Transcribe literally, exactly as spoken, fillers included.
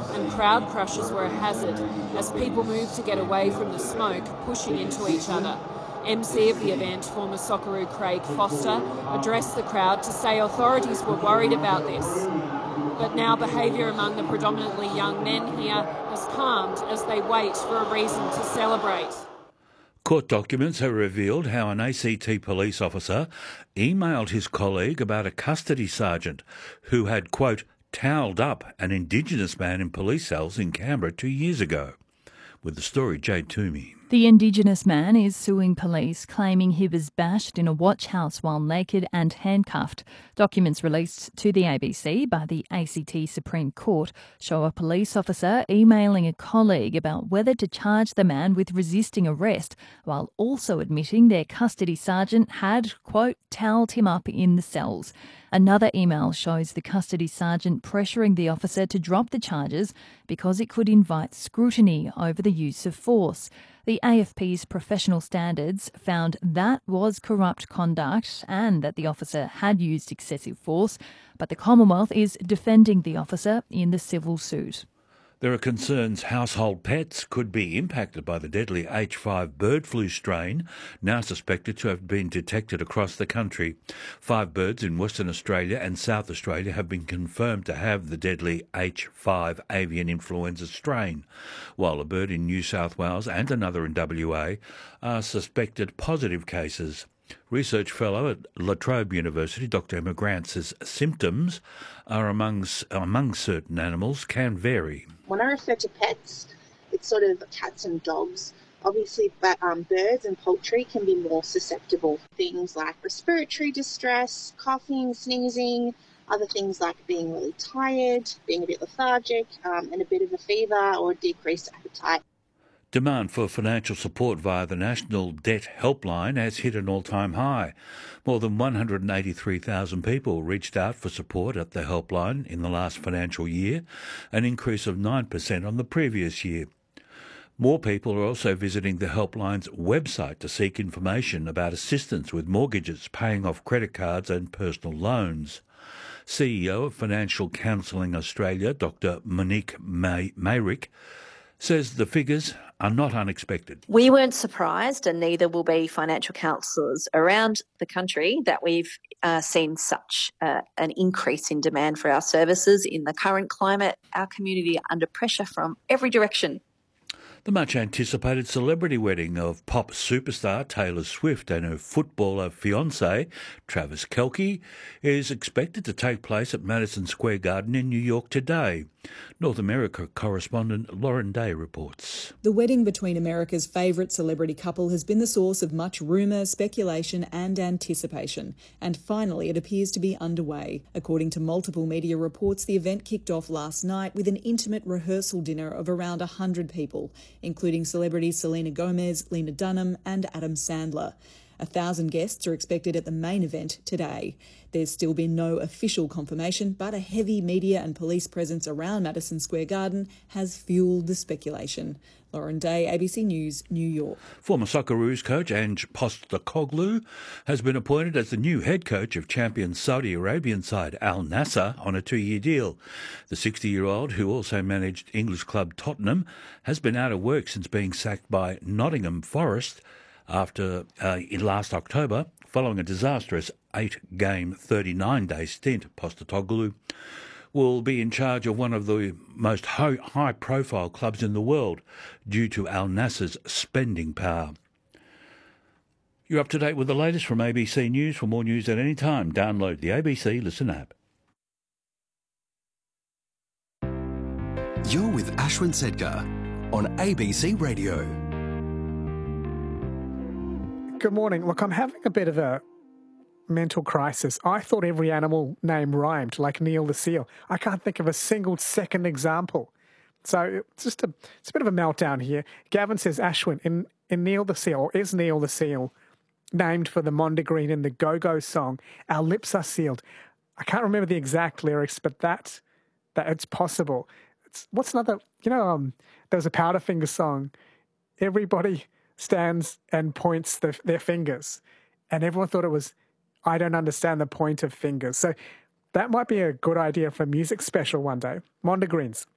and crowd crushes were a hazard as people moved to get away from the smoke, pushing into each other. M C of the event, former Socceroo Craig Foster, addressed the crowd to say authorities were worried about this. But now behaviour among the predominantly young men here has calmed as they wait for a reason to celebrate. Court documents have revealed how an A C T police officer emailed his colleague about a custody sergeant who had, quote, towelled up an Indigenous man in police cells in Canberra two years ago. With the story, Jade Toomey. The Indigenous man is suing police, claiming he was bashed in a watch house while naked and handcuffed. Documents released to the A B C by the A C T Supreme Court show a police officer emailing a colleague about whether to charge the man with resisting arrest, while also admitting their custody sergeant had, quote, towelled him up in the cells. Another email shows the custody sergeant pressuring the officer to drop the charges because it could invite scrutiny over the use of force. The A F P's professional standards found that was corrupt conduct and that the officer had used excessive force, but the Commonwealth is defending the officer in the civil suit. There are concerns household pets could be impacted by the deadly H five bird flu strain, now suspected to have been detected across the country. Five birds in Western Australia and South Australia have been confirmed to have the deadly H five avian influenza strain, while a bird in New South Wales and another in W A are suspected positive cases. Research fellow at La Trobe University, Doctor Emma Grant, says symptoms are among, among certain animals can vary. When I refer to pets, it's sort of cats and dogs. Obviously, but, um, birds and poultry can be more susceptible. Things like respiratory distress, coughing, sneezing, other things like being really tired, being a bit lethargic, um, and a bit of a fever or decreased appetite. Demand for financial support via the National Debt Helpline has hit an all-time high. More than one hundred eighty-three thousand people reached out for support at the helpline in the last financial year, an increase of nine percent on the previous year. More people are also visiting the helpline's website to seek information about assistance with mortgages, paying off credit cards and personal loans. C E O of Financial Counselling Australia, Doctor Monique May- Mayrick, says the figures are not unexpected. We weren't surprised, and neither will be financial counsellors around the country, that we've uh, seen such uh, an increase in demand for our services. In the current climate, our community are under pressure from every direction. The much-anticipated celebrity wedding of pop superstar Taylor Swift and her footballer fiancé, Travis Kelce, is expected to take place at Madison Square Garden in New York today. North America correspondent Lauren Day reports. The wedding between America's favourite celebrity couple has been the source of much rumour, speculation and anticipation, and finally it appears to be underway. According to multiple media reports, the event kicked off last night with an intimate rehearsal dinner of around one hundred people, including celebrities Selena Gomez, Lena Dunham and Adam Sandler. A thousand guests are expected at the main event today. There's still been no official confirmation, but a heavy media and police presence around Madison Square Garden has fuelled the speculation. Lauren Day, A B C News, New York. Former Socceroos coach Ange Postecoglou has been appointed as the new head coach of champion Saudi Arabian side Al Nassr on a two-year deal. The sixty-year-old, who also managed English club Tottenham, has been out of work since being sacked by Nottingham Forest after uh, in last October, following a disastrous eight-game, thirty-nine-day stint. Postecoglou will be in charge of one of the most high-profile clubs in the world due to Al Nassr's spending power. You're up to date with the latest from A B C News. For more news at any time, download the A B C Listen app. You're with Ashwin Sedgar on A B C Radio. Good morning. Look, I'm having a bit of a mental crisis. I thought every animal name rhymed, like Neil the seal. I can't think of a single second example. So it's just a, it's a bit of a meltdown here. Gavin says, Ashwin, in, in Neil the seal, or is Neil the seal named for the Mondegreen in the Go-Go song, Our Lips Are Sealed? I can't remember the exact lyrics, but that, that it's possible. It's, what's another, you know, um, there was a Powderfinger song. Everybody stands and points the, their fingers, and everyone thought it was, I don't understand the point of fingers. So that might be a good idea for a music special one day. Mondegreens,